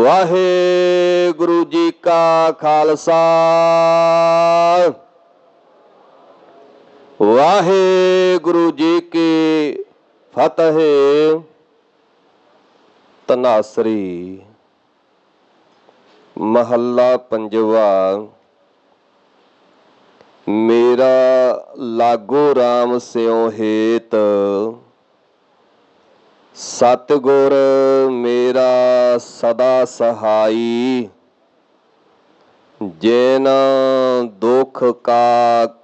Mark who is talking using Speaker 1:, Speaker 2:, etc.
Speaker 1: ਵਾਹਿਗੁਰੂ ਜੀ ਕਾ ਖਾਲਸਾ ਵਾਹਿਗੁਰੂ ਜੀ ਕੀ ਫਤਿਹ। ਧਨਾਸਰੀ ਮਹੱਲਾ ਪੰਜਵਾ। ਮੇਰਾ ਲਾਗੋ ਰਾਮ ਸਿਉ ਹੇਤ, ਸਤਿਗੁਰ ਮੇਰਾ ਸਦਾ ਸਹਾਈ। ਜਿਨ ਦੁਖ ਕਾ